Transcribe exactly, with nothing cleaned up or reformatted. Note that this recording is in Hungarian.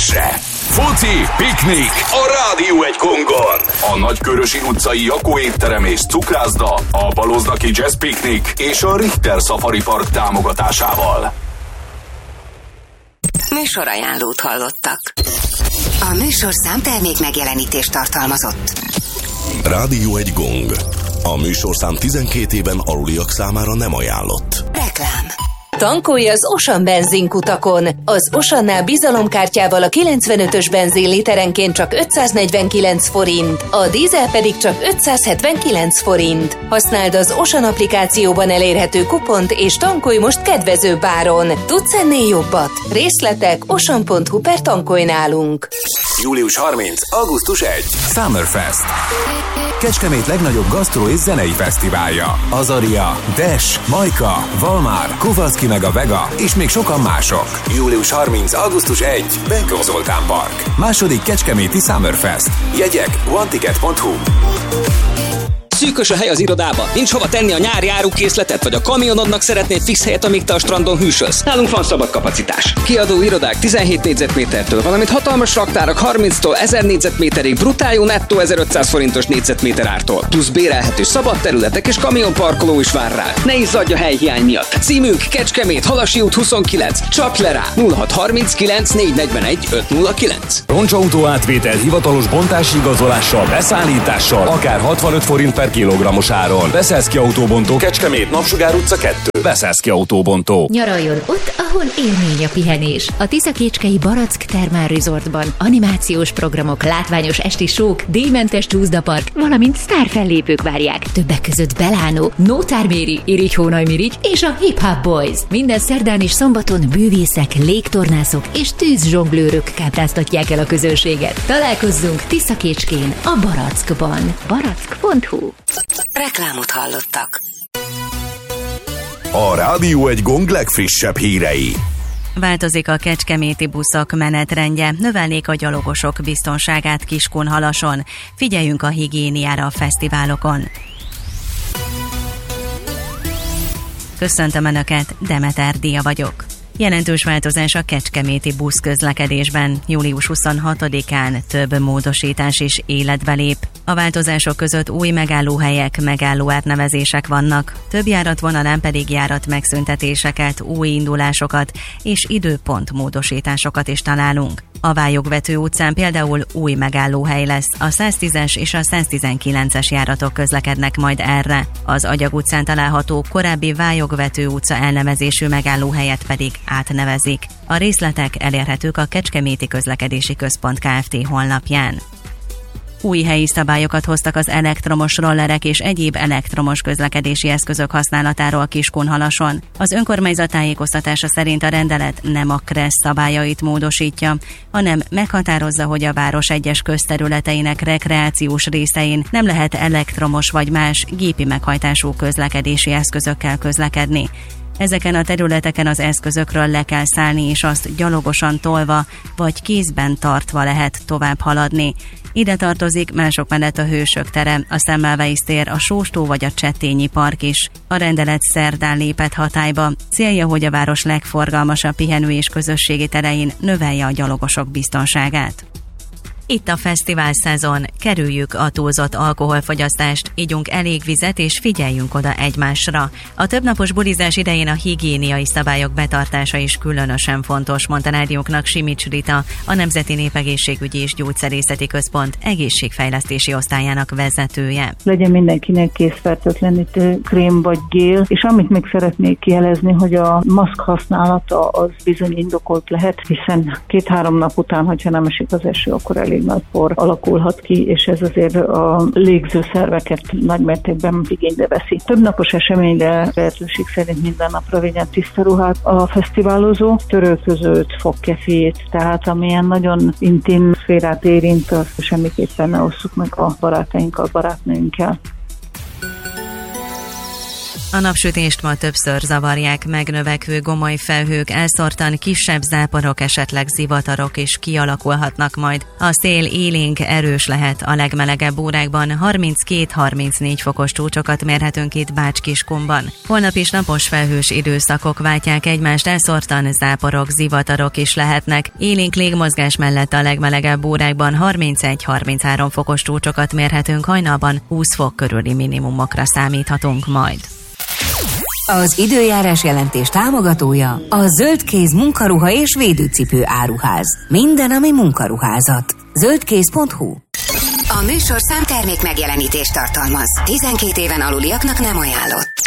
edzésre. Foci, piknik a Rádió egy Gongon. A Nagykörösi utcai Jakó étterem és cukrászda, a Baloznaki Jazz Piknik és a Richter Safari Park támogatásával. Műsorajánlót hallottak. A műsorszám termék megjelenítést tartalmazott. Rádió egy Gong. A műsorszám tizenkét éven aluliak számára nem ajánlott. Reklám. Tankolj az Ocean benzinkutakon. Az Oceannál bizalomkártyával a kilencvenötös benzin literenként csak ötszáznegyvenkilenc forint, a dízel pedig csak ötszázhetvenkilenc forint. Használd az Ocean applikációban elérhető kupont és tankolj most kedvezőbb áron. Tudsz ennél jobbat? Részletek ocean pont hu per tankolj nálunk. július harmincadika. augusztus elsődike. Summerfest. Kecskemét legnagyobb gasztró és zenei fesztiválja. Azaria, Dash, Majka, Valmár, Kovalszki meg a Vega, és még sokan mások. július harmincadika. augusztus elsődike. Benkó Zoltán Park. Második kecskeméti Summerfest. Jegyek one ticket pont hu. Szűkös a hely az irodába, nincs hova tenni a nyári árukészletet, vagy a kamionodnak szeretnéd fix helyet, amíg te a strandon hűsölsz. Nálunk van szabad kapacitás. Kiadó irodák tizenhét négyzetmétertől, valamint hatalmas raktárak harminctól ezer négyzetméterig, brutál jó nettó ezerötszáz forintos négyzetméter ártól. Plusz bérelhető szabad területek és kamionparkoló is vár rá. Ne izzadj a helyhiány miatt. Címünk Kecskemét, Halasi út huszonkilenc. Csapj le rá! nulla hat harminckilenc négyszáznegyvenegy öt nulla kilenc. Roncsautó átvétel hivatalos bontási igazolással, beszállítással, akár hatvanöt forint per kilogrammos áron. Beszélszki Autóbontó, Kecskemét, Napsugár utca kettő. Beszélszki Autóbontó. Nyaraljon ott, ahol élmény a pihenés. A Tiszakécskei Barack Thermal Resortban animációs programok, látványos esti sók, díjmentes csúszdapark, valamint sztárfellépők várják. Többek között Belánó, Nótár Méri, Irigy Hónaj Mirigy és a Hip Hop Boys. Minden szerdán és szombaton bűvészek, légtornászok és tűzzsonglőrök kápráztatják el a közönséget. Találkozzunk Tiszakécskén, a Barackban. barack pont hu. Reklámot hallottak. A Rádió egy Gong legfrissebb hírei. Változik a kecskeméti buszok menetrendje, növelnék a gyalogosok biztonságát Kiskunhalason. Figyeljünk a higiéniára a fesztiválokon. Köszöntöm Önöket, Demeter Dia vagyok. Jelentős változás a kecskeméti buszközlekedésben. július huszonhatodikán több módosítás is életbe lép. A változások között új megállóhelyek, megálló átnevezések vannak, több járatvonalán pedig járat megszüntetéseket, új indulásokat és időpont módosításokat is találunk. A Vályogvető utcán például új megállóhely lesz, a száztízes és a száztizenkilences járatok közlekednek majd erre. Az Agyag utcán található korábbi Vályogvető utca elnevezésű megállóhelyet pedig átnevezik. A részletek elérhetők a Kecskeméti Közlekedési Központ Kft. Honlapján. Új helyi szabályokat hoztak az elektromos rollerek és egyéb elektromos közlekedési eszközök használatáról Kiskunhalason. Az önkormányzat tájékoztatása szerint a rendelet nem a KRESZ szabályait módosítja, hanem meghatározza, hogy a város egyes közterületeinek rekreációs részein nem lehet elektromos vagy más gépi meghajtású közlekedési eszközökkel közlekedni. Ezeken a területeken az eszközökről le kell szállni, és azt gyalogosan tolva vagy kézben tartva lehet tovább haladni. Ide tartozik mások mellett a Hősök tere, a Semmelweis tér, a Sóstó vagy a Csettényi park is. A rendelet szerdán lépett hatályba. Célja, hogy a város legforgalmasabb pihenő és közösségi terein növelje a gyalogosok biztonságát. Itt a fesztivál szezon, kerüljük a túlzott alkoholfogyasztást, igyunk elég vizet és figyeljünk oda egymásra. A többnapos bulizás idején a higiéniai szabályok betartása is különösen fontos, mondta rádióknak Simics Rita, a Nemzeti Népegészségügyi és Gyógyszerészeti Központ egészségfejlesztési osztályának vezetője. Legyen mindenkinek készfertőtlenítő krém vagy gél, és amit még szeretnék jelezni, hogy a maszk használata az bizony indokolt lehet, hiszen két-három nap után, hogyha nem esik az eső, akkor elég nagy por alakulhat ki, és ez azért a légzőszerveket nagymértékben igénybe veszi. Több napos eseményre lehetőség szerint minden napra vigyen tiszta ruhát a fesztiválozó, törölközőt, fogkefét, tehát amilyen nagyon intim szférát érint, azt semmiképpen ne osszuk meg a barátainkkal, barátnőinkkel. A napsütést ma többször zavarják megnövekvő gomoly felhők, elszórtan kisebb záporok, esetleg zivatarok is kialakulhatnak majd. A szél élénk erős lehet, a legmelegebb órákban harminckét-harmincnégy fokos csúcsokat mérhetünk itt Bács-Kiskunban. Holnap is napos felhős időszakok váltják egymást, elszórtan záporok, zivatarok is lehetnek. Élénk légmozgás mellett a legmelegebb órákban harmincegy-harminchárom fokos csúcsokat mérhetünk, hajnalban húsz fok körüli minimumokra számíthatunk majd. Az időjárás jelentés támogatója a Zöldkéz munkaruha és védőcipő áruház. Minden, ami munkaruházat. zöldkéz pont hu. A műsorszám termék megjelenítést tartalmaz. tizenkét éven aluliaknak nem ajánlott.